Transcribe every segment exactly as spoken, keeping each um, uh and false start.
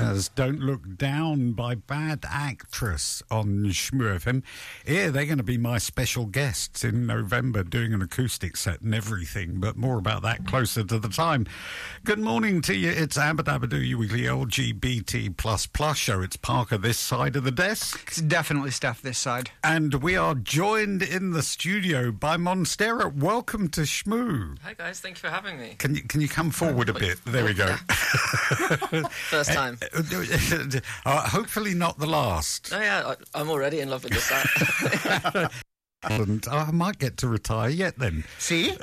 as Don't Look Down by Bad Actress on Shmoo F M. Yeah, they're going to be my special guests in November, doing an acoustic set and everything, but more about that closer to the time. Good morning to you. It's Abba Dabba Doo, your weekly L G B T plus plus show. It's Parker this side of the desk. It's definitely Steph this side. And we are joined in the studio by Monstera. Welcome to Shmoo. Hi guys, thank you for having me. Can you, can you come forward a bit? There we go. First time. uh, hopefully not the last. Oh yeah, I, I'm already in love with this set. And I might get to retire yet then. See?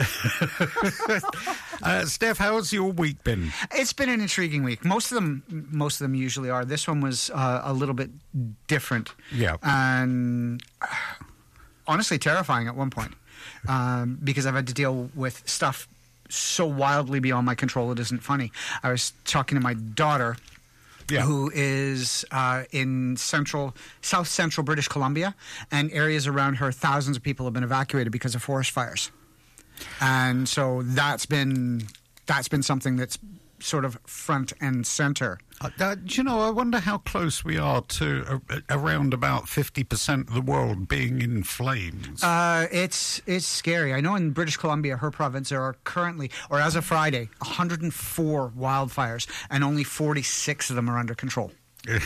uh, Steph, how's your week been? It's been an intriguing week. Most of them most of them usually are. This one was uh, a little bit different. Yeah. And uh, honestly terrifying at one point. Um, because I've had to deal with stuff so wildly beyond my control it isn't funny. I was talking to my daughter, yeah. who is uh, in central, south central British Columbia, and areas around her, thousands of people have been evacuated because of forest fires. And so that's been that's been something that's sort of front and center. Uh, uh, do you know, I wonder how close we are to uh, around about fifty percent of the world being in flames. Uh, it's it's scary. I know in British Columbia, her province, there are currently, or as of Friday, one hundred four wildfires, and only forty-six of them are under control. well,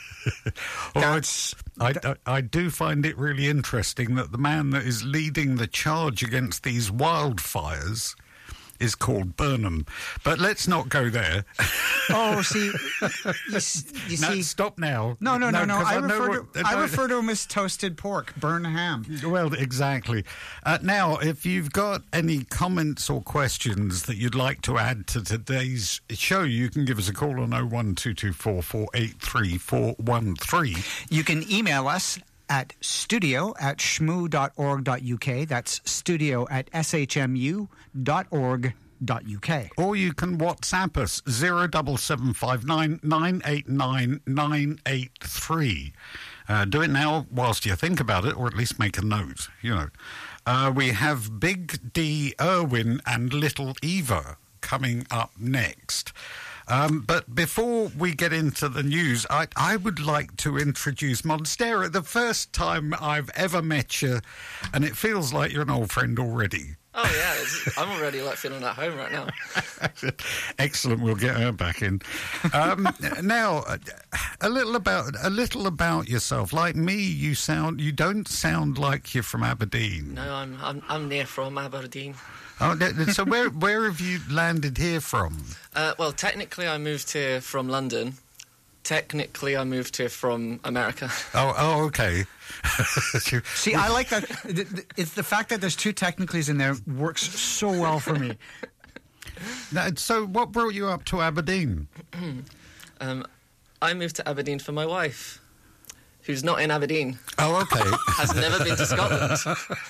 That's, I, I, I do find it really interesting that the man that is leading the charge against these wildfires is called Burnham. But let's not go there. Oh, see, you, you no, see, stop now. No, no, no, no. 'cause I, I refer what, to uh, I refer to him as toasted pork, Burnham. Well, exactly. Uh, now, if you've got any comments or questions that you'd like to add to today's show, you can give us a call on oh one two two four, four eight three, four one three. You can email us at studio at shmoo dot org dot u k. That's studio at s h m u dot org dot u k. Or you can WhatsApp us zero double seven five nine nine eight nine nine eight three. Uh, do it now whilst you think about it, or at least make a note, you know. Uh, we have Big D Irwin and Little Eva coming up next. Um, but before we get into the news, I, I would like to introduce Monstera. The first time I've ever met you, and it feels like you're an old friend already. Oh yeah, it's, I'm already like feeling at home right now. Excellent. We'll get her back in. Um, now, a little about a little about yourself. Like me, you sound you don't sound like you're from Aberdeen. No, I'm I'm I'm near from Aberdeen. Oh, so where where have you landed here from? Uh, well, technically, I moved here from London. Technically, I moved here from America. Oh, oh, okay. See, I like that. It's the fact that there's two technicallys in there works so well for me. Now, so, what brought you up to Aberdeen? um, I moved to Aberdeen for my wife, who's not in Aberdeen. Oh, okay. Has never been to Scotland.